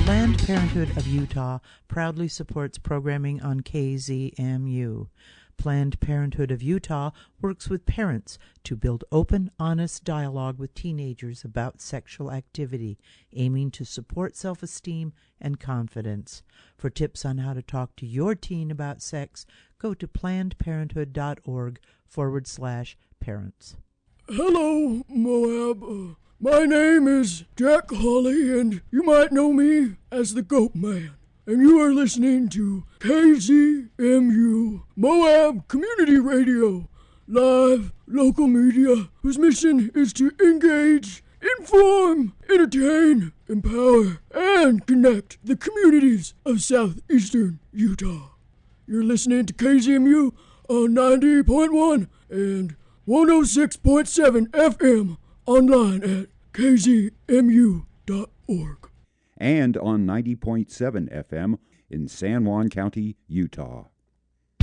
Planned Parenthood of Utah proudly supports programming on KZMU. Planned Parenthood of Utah works with parents to build open, honest dialogue with teenagers about sexual activity, aiming to support self-esteem and confidence. For tips on how to talk to your teen about sex, go to plannedparenthood.org/parents. Hello, Moab. My name is Jack Hawley, and you might know me as the Goat Man. And you are listening to KZMU Moab Community Radio, live local media whose mission is to engage, inform, entertain, empower, and connect the communities of southeastern Utah. You're listening to KZMU on 90.1 and 106.7 FM, online at kzmu.org. And on 90.7 FM in San Juan County, Utah.